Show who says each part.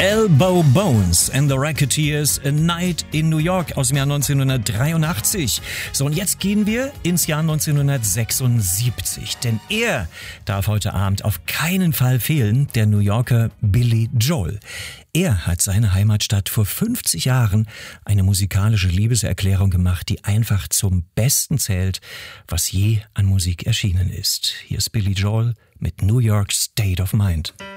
Speaker 1: Elbow Bones and the Racketeers, A Night in New York aus dem Jahr 1983. So, und jetzt gehen wir ins Jahr 1976, denn er darf heute Abend auf keinen Fall fehlen, der New Yorker Billy Joel. Er hat seine Heimatstadt vor 50 Jahren eine musikalische Liebeserklärung gemacht, die einfach zum Besten zählt, was je an Musik erschienen ist. Hier ist Billy Joel mit New York State of Mind.